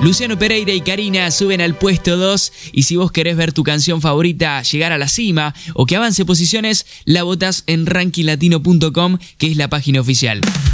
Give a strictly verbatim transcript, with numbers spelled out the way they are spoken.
Luciano Pereira y Karina suben al puesto dos y si vos querés ver tu canción favorita llegar a la cima o que avance posiciones, la votás en ranking latino punto com, que es la página oficial.